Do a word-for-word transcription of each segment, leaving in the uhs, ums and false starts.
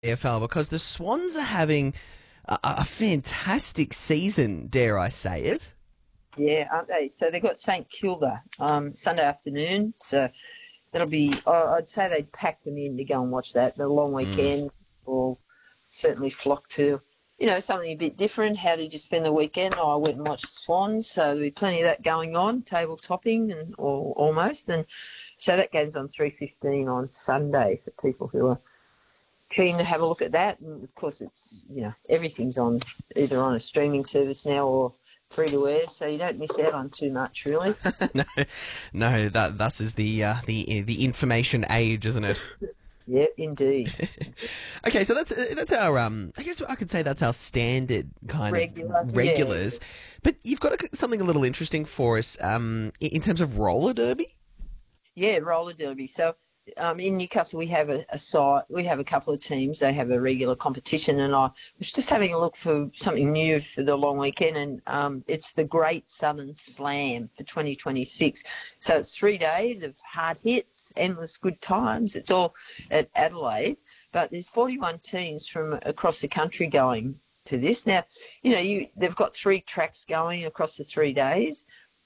A F L because the Swans are having a, a fantastic season, dare I say it. Yeah, aren't they? So they've got St Kilda um, Sunday afternoon. So that'll be, I'd say they'd pack them in to go and watch that. The long weekend mm. will certainly flock to, you know, something a bit different. How did you spend the weekend? Oh, I went and watched the Swans. So there'll be plenty of that going on, table topping and or almost. And so that game's on three fifteen on Sunday for people who are keen to have a look at that. And of course, it's, you know, everything's on either on a streaming service now or free to air, so you don't miss out on too much, really. no, no, that thus is the uh, the the information age, isn't it? Yeah, indeed. Okay, so that's that's our um. I guess I could say that's our standard kind Regular, of regulars. Yeah. But you've got a, something a little interesting for us um in terms of roller derby. Yeah, roller derby. So. Um, in Newcastle, we have a, a site. We have a couple of teams. They have a regular competition, and I was just having a look for something new for the long weekend, and um, it's the Great Southern Slam for twenty twenty-six. So it's three days of hard hits, endless good times. It's all at Adelaide, but there's forty-one teams from across the country going to this. Now, you know, you they've got three tracks going across the three days.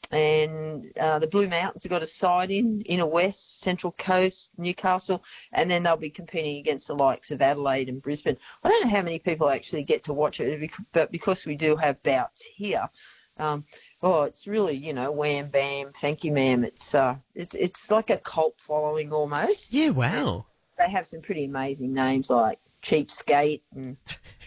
And uh, the Blue Mountains have got a side in, Inner West, Central Coast, Newcastle, and then they'll be competing against the likes of Adelaide and Brisbane. I don't know how many people actually get to watch it, but because we do have bouts here, um, oh, it's really, you know, wham, bam, thank you, ma'am. It's, uh, it's, it's like a cult following almost. Yeah, wow. And they have some pretty amazing names like Cheapskate and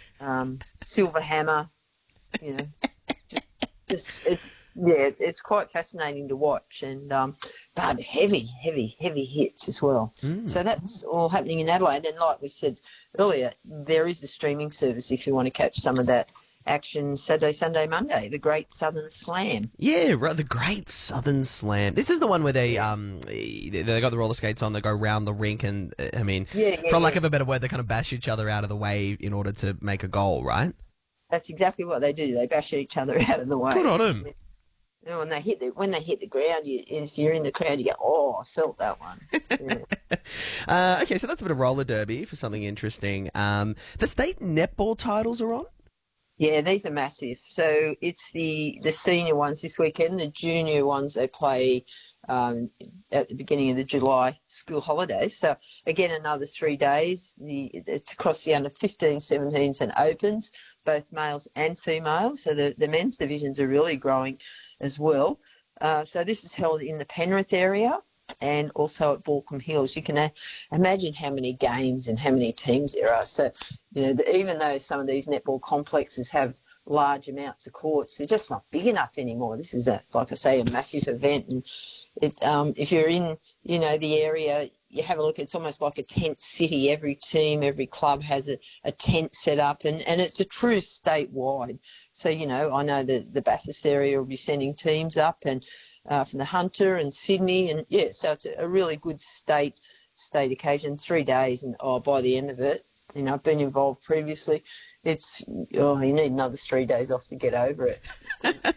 um, Silver Hammer, you know. just, just it's... Yeah, it's quite fascinating to watch, and um, but heavy, heavy, heavy hits as well. Mm. So that's all happening in Adelaide. And like we said earlier, there is a streaming service if you want to catch some of that action Saturday, Sunday, Monday, the Great Southern Slam. Yeah, right, the Great Southern Slam. This is the one where they um they got the roller skates on, they go round the rink, and I mean, yeah, yeah, for lack yeah. of a better word, they kind of bash each other out of the way in order to make a goal, right? That's exactly what they do. They bash each other out of the way. Good on them. You know, when they hit the when they hit the ground, you, if you're in the crowd, you go, "Oh, I felt that one." Yeah. uh, okay, so that's a bit of roller derby for something interesting. Um, the state netball titles are on. Yeah, these are massive. So it's the the senior ones this weekend. The junior ones they play um, at the beginning of the July school holidays. So again, another three days. The it's across the under fifteen, seventeens, and opens, both males and females. So the the men's divisions are really growing as well. Uh, so this is held in the Penrith area and also at Baulkham Hills. You can uh, imagine how many games and how many teams there are. So, you know, the, even though some of these netball complexes have large amounts of courts, they're just not big enough anymore. This is, a, like I say, a massive event. And it, um, if you're in, you know, the area, you have a look, it's almost like a tent city. Every team, every club has a, a tent set up, and, and it's a true statewide. So, you know, I know that the Bathurst area will be sending teams up, and uh, from the Hunter and Sydney, and yeah, so it's a, a really good state state occasion, three days, and oh, by the end of it, you know, I've been involved previously, it's, oh, you need another three days off to get over it. And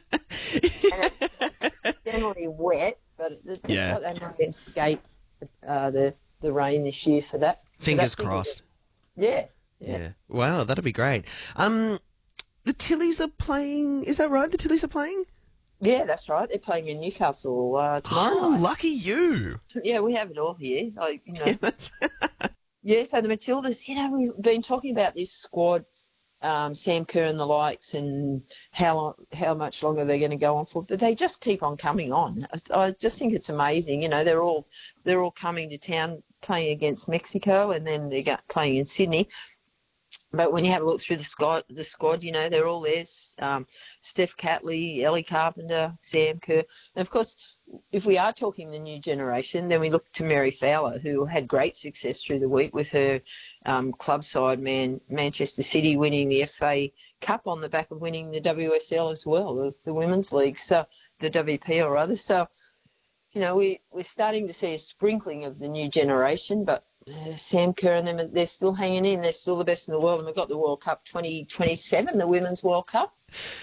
it's generally wet, but it, yeah. they might escape uh, the, the rain this year for that. Fingers for that crossed. Yeah, yeah. Yeah. Wow, that'd be great. Um, the Tillies are playing, is that right? The Tillies are playing? Yeah, that's right. They're playing in Newcastle uh, tomorrow oh, night. Lucky you. Yeah, we have it all here. Like, you know. Yeah, that's... yeah, so the Matildas, you know, we've been talking about this squad, um, Sam Kerr and the likes, and how long, how much longer they're going to go on for, but they just keep on coming on. I, I just think it's amazing. You know, they're all they're all coming to town playing against Mexico, and then they're playing in Sydney. But when you have a look through the squad, the squad, you know, they're all there. Um, Steph Catley, Ellie Carpenter, Sam Kerr. And, of course, if we are talking the new generation, then we look to Mary Fowler, who had great success through the week with her um, club side, Man- Manchester City, winning the F A Cup on the back of winning the W S L as well, the, the Women's League, so the W P or other. So, you know, we, we're starting to see a sprinkling of the new generation, but Uh, Sam Kerr and them, they're still hanging in. They're still the best in the world, and we've got the World Cup twenty twenty-seven, the Women's World Cup.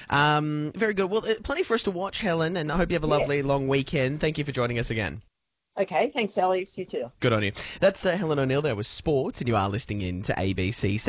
Um, very good. Well, uh, plenty for us to watch, Helen, and I hope you have a lovely yeah. long weekend. Thank you for joining us again. Okay, thanks, Alex. You too. Good on you. That's uh, Helen O'Neill there with sports, and you are listening in to A B C.